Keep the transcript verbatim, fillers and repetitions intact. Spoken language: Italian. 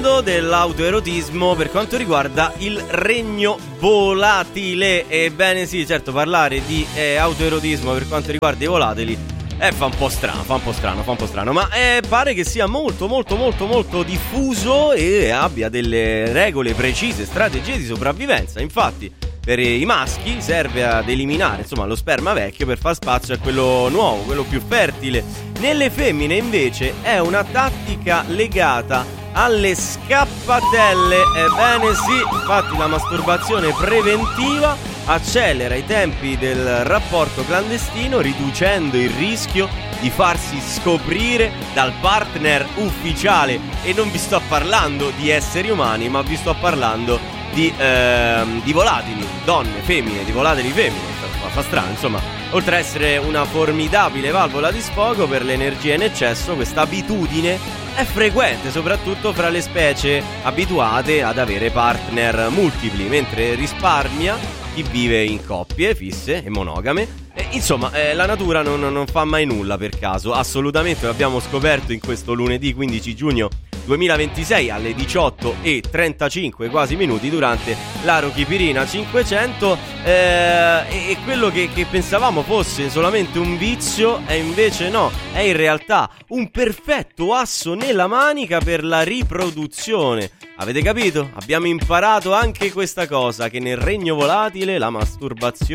Dell'autoerotismo per quanto riguarda il regno volatile. Ebbene sì, certo, parlare di eh, autoerotismo per quanto riguarda i volatili eh, fa un po' strano, fa un po' strano, fa un po' strano, ma eh, pare che sia molto molto molto molto diffuso e abbia delle regole precise, strategie di sopravvivenza. Infatti per i maschi serve ad eliminare, insomma, lo sperma vecchio per far spazio a quello nuovo, quello più fertile. Nelle femmine invece è una tattica legata alle scappatelle. Ebbene sì, infatti la masturbazione preventiva accelera i tempi del rapporto clandestino, riducendo il rischio di farsi scoprire dal partner ufficiale. E non vi sto parlando di esseri umani, ma vi sto parlando di, ehm, di volatili, donne, femmine, di volatili femmine. Fa, fa strano, insomma. Oltre ad essere una formidabile valvola di sfogo per l'energia in eccesso, questa abitudine è frequente soprattutto fra le specie abituate ad avere partner multipli, mentre risparmia chi vive in coppie fisse e monogame. E, insomma, eh, la natura non, non fa mai nulla per caso, assolutamente. Lo abbiamo scoperto in questo lunedì quindici giugno duemilaventisei alle diciotto e trentacinque quasi minuti durante l'Arochipirina cinquecento. eh, e, e quello che, che pensavamo fosse solamente un vizio è invece no, è in realtà un perfetto asso nella manica per la riproduzione. Avete capito? Abbiamo imparato anche questa cosa, che nel regno volatile la masturbazione